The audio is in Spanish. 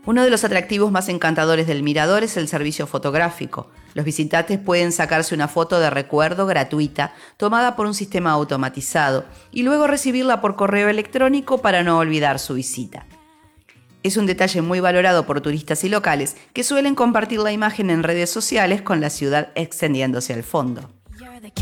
Uno de los atractivos más encantadores del mirador es el servicio fotográfico. Los visitantes pueden sacarse una foto de recuerdo gratuita, tomada por un sistema automatizado, y luego recibirla por correo electrónico para no olvidar su visita. Es un detalle muy valorado por turistas y locales que suelen compartir la imagen en redes sociales con la ciudad extendiéndose al fondo.